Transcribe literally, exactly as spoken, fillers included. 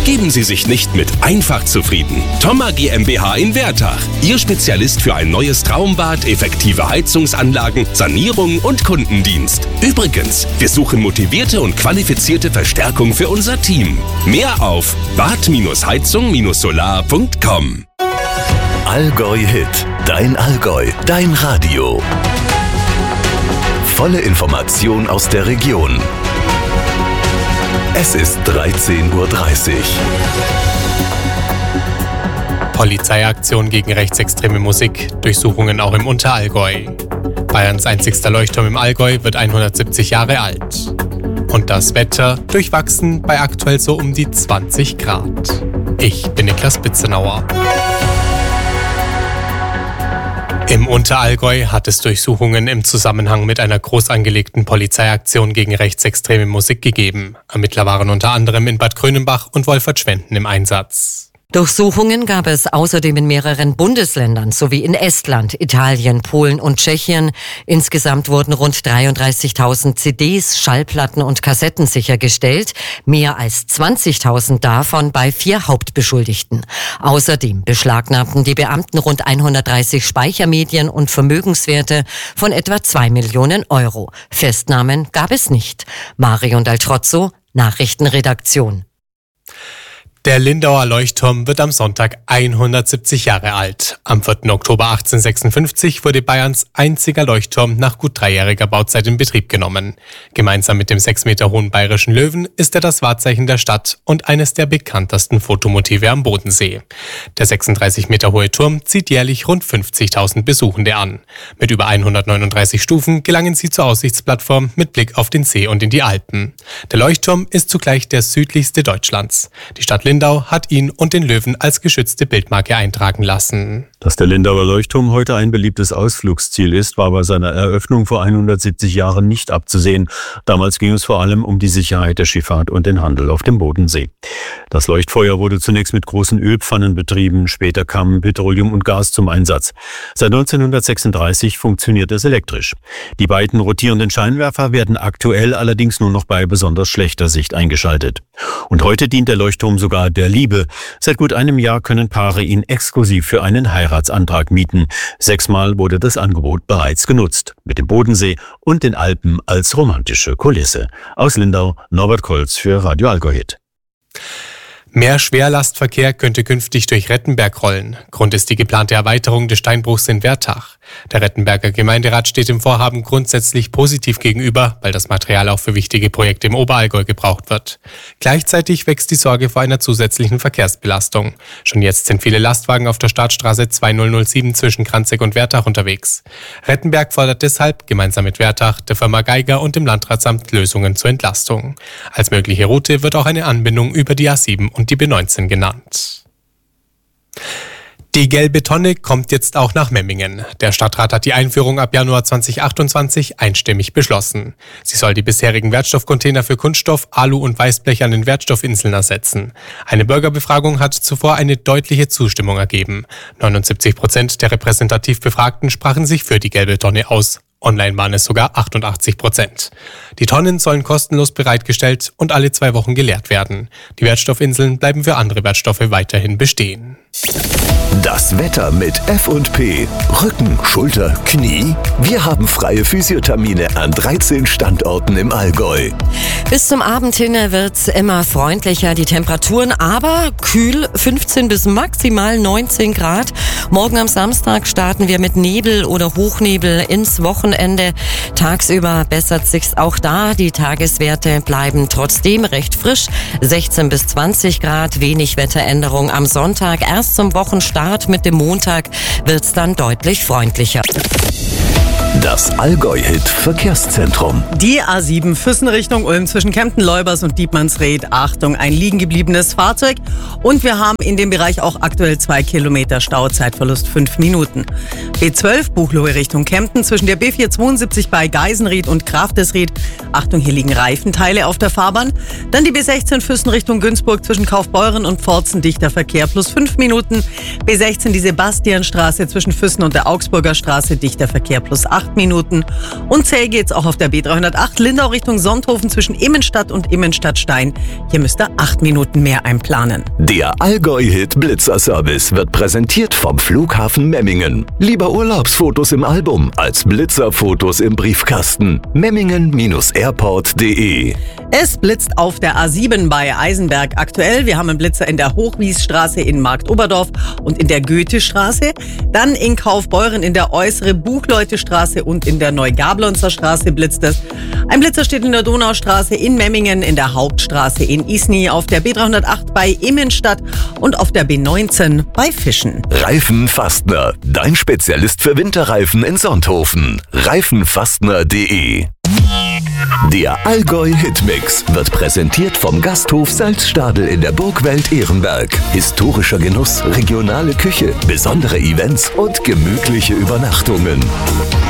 Geben Sie sich nicht mit einfach zufrieden. Thoma GmbH in Wertach. Ihr Spezialist für ein neues Traumbad, effektive Heizungsanlagen, Sanierung und Kundendienst. Übrigens, wir suchen motivierte und qualifizierte Verstärkung für unser Team. Mehr auf bad heizung solar punkt com. Allgäu Hit. Dein Allgäu. Dein Radio. Volle Information aus der Region. Es ist dreizehn Uhr dreißig. Polizeiaktion gegen rechtsextreme Musik, Durchsuchungen auch im Unterallgäu. Bayerns einzigster Leuchtturm im Allgäu wird hundertsiebzig Jahre alt. Und das Wetter durchwachsen bei aktuell so um die zwanzig Grad. Ich bin Niklas Bitzenauer. Im Unterallgäu hat es Durchsuchungen im Zusammenhang mit einer groß angelegten Polizeiaktion gegen rechtsextreme Musik gegeben. Ermittler waren unter anderem in Bad Grönenbach und Wolfertschwenden im Einsatz. Durchsuchungen gab es außerdem in mehreren Bundesländern sowie in Estland, Italien, Polen und Tschechien. Insgesamt wurden rund dreiunddreißigtausend C Ds, Schallplatten und Kassetten sichergestellt, mehr als zwanzigtausend davon bei vier Hauptbeschuldigten. Außerdem beschlagnahmten die Beamten rund hundertdreißig Speichermedien und Vermögenswerte von etwa zwei Millionen Euro. Festnahmen gab es nicht. Marion Daltrozzo, Nachrichtenredaktion. Der Lindauer Leuchtturm wird am Sonntag hundertsiebzig Jahre alt. Am vierten Oktober achtzehnhundertsechsundfünfzig wurde Bayerns einziger Leuchtturm nach gut dreijähriger Bauzeit in Betrieb genommen. Gemeinsam mit dem sechs Meter hohen Bayerischen Löwen ist er das Wahrzeichen der Stadt und eines der bekanntesten Fotomotive am Bodensee. Der sechsunddreißig Meter hohe Turm zieht jährlich rund fünfzigtausend Besuchende an. Mit über hundertneununddreißig Stufen gelangen sie zur Aussichtsplattform mit Blick auf den See und in die Alpen. Der Leuchtturm ist zugleich der südlichste Deutschlands. Die Stadt Lindau hat ihn und den Löwen als geschützte Bildmarke eintragen lassen. Dass der Lindauer Leuchtturm heute ein beliebtes Ausflugsziel ist, war bei seiner Eröffnung vor hundertsiebzig Jahren nicht abzusehen. Damals ging es vor allem um die Sicherheit der Schifffahrt und den Handel auf dem Bodensee. Das Leuchtfeuer wurde zunächst mit großen Ölpfannen betrieben, später kamen Petroleum und Gas zum Einsatz. Seit neunzehnhundertsechsunddreißig funktioniert es elektrisch. Die beiden rotierenden Scheinwerfer werden aktuell allerdings nur noch bei besonders schlechter Sicht eingeschaltet. Und heute dient der Leuchtturm sogar der Liebe. Seit gut einem Jahr können Paare ihn exklusiv für einen Heiratsantrag mieten. Sechsmal wurde das Angebot bereits genutzt. Mit dem Bodensee und den Alpen als romantische Kulisse. Aus Lindau, Norbert Kolz für Radio Allgäu Hit. Mehr Schwerlastverkehr könnte künftig durch Rettenberg rollen. Grund ist die geplante Erweiterung des Steinbruchs in Wertach. Der Rettenberger Gemeinderat steht dem Vorhaben grundsätzlich positiv gegenüber, weil das Material auch für wichtige Projekte im Oberallgäu gebraucht wird. Gleichzeitig wächst die Sorge vor einer zusätzlichen Verkehrsbelastung. Schon jetzt sind viele Lastwagen auf der Startstraße zweitausendsieben zwischen Kranzig und Wertach unterwegs. Rettenberg fordert deshalb, gemeinsam mit Wertach, der Firma Geiger und dem Landratsamt Lösungen zur Entlastung. Als mögliche Route wird auch eine Anbindung über die A sieben und die B neunzehn genannt. Die gelbe Tonne kommt jetzt auch nach Memmingen. Der Stadtrat hat die Einführung ab Januar zweitausendachtundzwanzig einstimmig beschlossen. Sie soll die bisherigen Wertstoffcontainer für Kunststoff, Alu und Weißblech an den Wertstoffinseln ersetzen. Eine Bürgerbefragung hat zuvor eine deutliche Zustimmung ergeben. neunundsiebzig Prozent der repräsentativ Befragten sprachen sich für die gelbe Tonne aus. Online waren es sogar achtundachtzig Prozent. Die Tonnen sollen kostenlos bereitgestellt und alle zwei Wochen geleert werden. Die Wertstoffinseln bleiben für andere Wertstoffe weiterhin bestehen. Das Wetter mit F und P. Rücken, Schulter, Knie. Wir haben freie Physiothermine an dreizehn Standorten im Allgäu. Bis zum Abend hin wird's immer freundlicher, die Temperaturen aber kühl, fünfzehn bis maximal neunzehn Grad. Morgen am Samstag starten wir mit Nebel oder Hochnebel ins Wochenende. Tagsüber bessert sich's auch da. Die Tageswerte bleiben trotzdem recht frisch. sechzehn bis zwanzig Grad, wenig Wetteränderung am Sonntag. Erst zum Wochenstart mit dem Montag wird's dann deutlich freundlicher. Das Allgäu-Hit-Verkehrszentrum. Die A sieben Füssen Richtung Ulm zwischen Kempten-Leubers und Dietmannsried. Achtung, ein liegen gebliebenes Fahrzeug. Und wir haben in dem Bereich auch aktuell zwei Kilometer Stau, Zeitverlust fünf Minuten. B zwölf Buchloe Richtung Kempten zwischen der B vierhundertzweiundsiebzig bei Geisenried und Kraftesried. Achtung, hier liegen Reifenteile auf der Fahrbahn. Dann die B sechzehn Füssen Richtung Günzburg zwischen Kaufbeuren und Pforzen, dichter Verkehr plus fünf Minuten. B sechzehn die Sebastianstraße zwischen Füssen und der Augsburger Straße, dichter Verkehr plus acht acht Minuten. Und zäh geht's auch auf der B dreihundertacht Lindau Richtung Sonthofen zwischen Immenstadt und Immenstadtstein. Hier müsst ihr acht Minuten mehr einplanen. Der Allgäu-Hit Blitzer-Service wird präsentiert vom Flughafen Memmingen. Lieber Urlaubsfotos im Album als Blitzerfotos im Briefkasten. Memmingen Airport punkt de. Es blitzt auf der A sieben bei Eisenberg aktuell. Wir haben einen Blitzer in der Hochwiesstraße in Marktoberdorf und in der Goethestraße. Dann in Kaufbeuren in der Äußere Buchleutestraße und in der Neugablonzer Straße blitzt es. Ein Blitzer steht in der Donaustraße in Memmingen, in der Hauptstraße in Isny, auf der B dreihundertacht bei Immenstadt und auf der B neunzehn bei Fischen. Reifenfastner, dein Spezialist für Winterreifen in Sonthofen. reifenfastner punkt de. Der Allgäu-Hitmix wird präsentiert vom Gasthof Salzstadel in der Burgwelt Ehrenberg. Historischer Genuss, regionale Küche, besondere Events und gemütliche Übernachtungen.